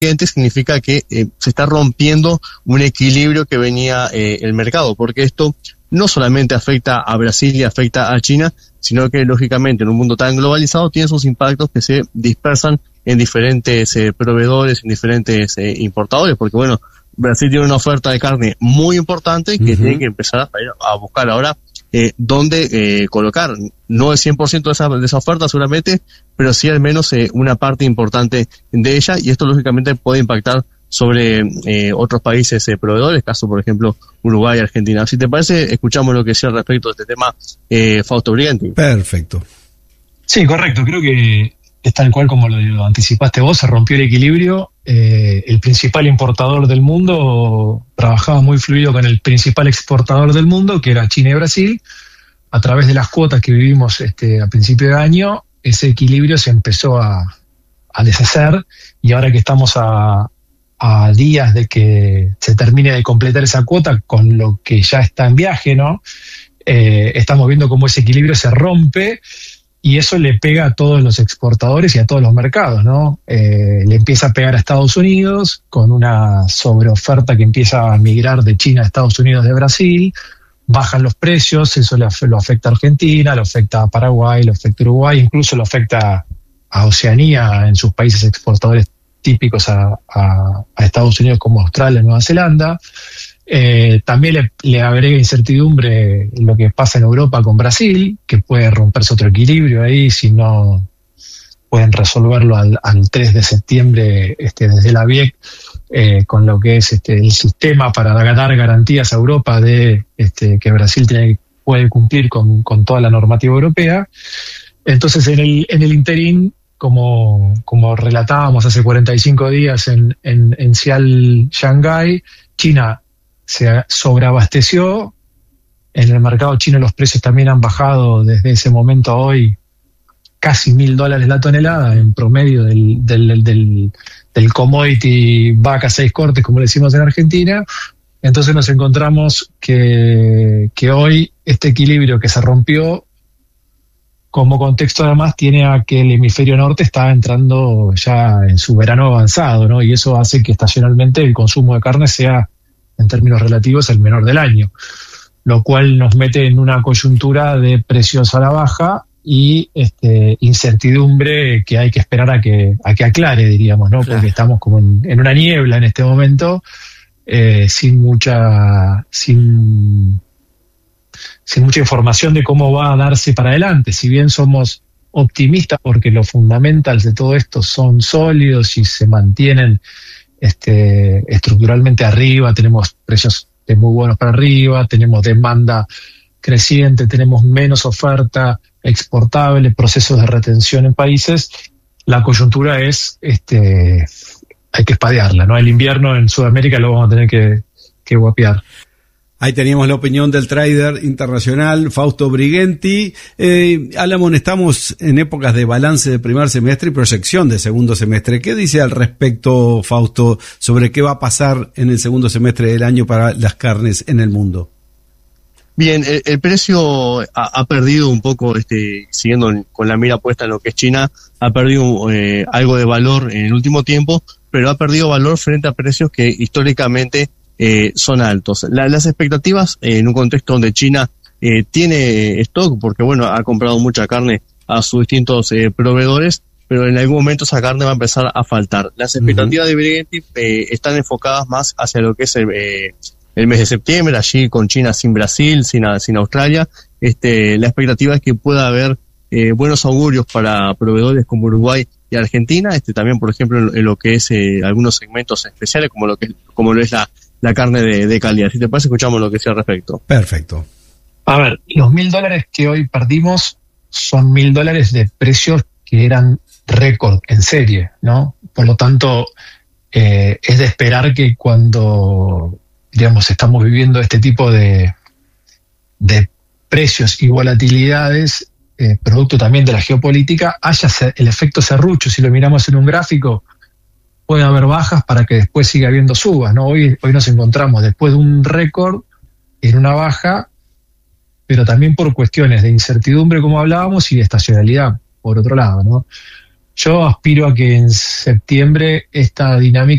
significa que se está rompiendo un equilibrio que venía el mercado, porque esto no solamente afecta a Brasil y afecta a China, sino que lógicamente en un mundo tan globalizado tiene sus impactos que se dispersan en diferentes proveedores, en diferentes importadores, porque bueno, Brasil tiene una oferta de carne muy importante que tiene que empezar a buscar ahora dónde colocar. No el 100% de esa oferta seguramente, pero sí al menos una parte importante de ella, y esto lógicamente puede impactar sobre otros países proveedores, caso por ejemplo Uruguay y Argentina. Si te parece, escuchamos lo que decía al respecto de este tema Fausto Briganti. Perfecto. Sí, correcto, creo que es tal cual como lo anticipaste vos, se rompió el equilibrio. El principal importador del mundo trabajaba muy fluido con el principal exportador del mundo, que era China y Brasil. A través de las cuotas que vivimos a principio de año, ese equilibrio se empezó a deshacer, y ahora que estamos a días de que se termine de completar esa cuota con lo que ya está en viaje, ¿no? Estamos viendo cómo ese equilibrio se rompe, y eso le pega a todos los exportadores y a todos los mercados, ¿no? Le empieza a pegar a Estados Unidos con una sobreoferta que empieza a migrar de China a Estados Unidos de Brasil, bajan los precios, eso lo afecta a Argentina, lo afecta a Paraguay, lo afecta a Uruguay, incluso lo afecta a Oceanía en sus países exportadores típicos a Estados Unidos como Australia, Nueva Zelanda. También le agrega incertidumbre lo que pasa en Europa con Brasil, que puede romperse otro equilibrio ahí si no pueden resolverlo al 3 de septiembre desde la BIEC, con lo que es el sistema para dar garantías a Europa de que Brasil puede cumplir con toda la normativa europea. Entonces en el interín, como relatábamos hace 45 días en Xial, Shanghái, China se sobreabasteció. En el mercado chino los precios también han bajado desde ese momento a hoy casi $1.000 la tonelada en promedio del commodity vaca 6 cortes, como le decimos en Argentina. Entonces nos encontramos que hoy este equilibrio que se rompió, como contexto además tiene a que el hemisferio norte está entrando ya en su verano avanzado, ¿no? Y eso hace que estacionalmente el consumo de carne sea, en términos relativos, el menor del año, lo cual nos mete en una coyuntura de precios a la baja y incertidumbre que hay que esperar a que aclare, diríamos, ¿no? Porque estamos como en una niebla en este momento, sin mucha información de cómo va a darse para adelante. Si bien somos optimistas porque los fundamentals de todo esto son sólidos y se mantienen estructuralmente arriba, tenemos precios muy buenos para arriba, tenemos demanda creciente, tenemos menos oferta exportable, procesos de retención en países, la coyuntura es hay que espadearla, ¿no? El invierno en Sudamérica lo vamos a tener que guapear. Ahí teníamos la opinión del trader internacional Fausto Briganti. Alamón, estamos en épocas de balance de primer semestre y proyección de segundo semestre. ¿Qué dice al respecto, Fausto, sobre qué va a pasar en el segundo semestre del año para las carnes en el mundo? Bien, el precio ha perdido un poco, siguiendo con la mira puesta en lo que es China, ha perdido algo de valor en el último tiempo, pero ha perdido valor frente a precios que históricamente son altos. Las expectativas en un contexto donde China tiene stock, porque bueno, ha comprado mucha carne a sus distintos proveedores, pero en algún momento esa carne va a empezar a faltar. Las expectativas de Briganti están enfocadas más hacia lo que es el mes de septiembre, allí con China sin Brasil, sin Australia. La expectativa es que pueda haber buenos augurios para proveedores como Uruguay y Argentina, también por ejemplo en lo que es algunos segmentos especiales como lo es la carne de calidad. Si te parece, escuchamos lo que sea al respecto. Perfecto. A ver, los $1.000 que hoy perdimos son $1.000 de precios que eran récord en serie, ¿no? Por lo tanto, es de esperar que cuando, digamos, estamos viviendo este tipo de precios y volatilidades, producto también de la geopolítica, haya el efecto serrucho. Si lo miramos en un gráfico, puede haber bajas para que después siga habiendo subas, ¿no? Hoy nos encontramos después de un récord en una baja, pero también por cuestiones de incertidumbre, como hablábamos, y de estacionalidad, por otro lado, ¿no? Yo aspiro a que en septiembre esta dinámica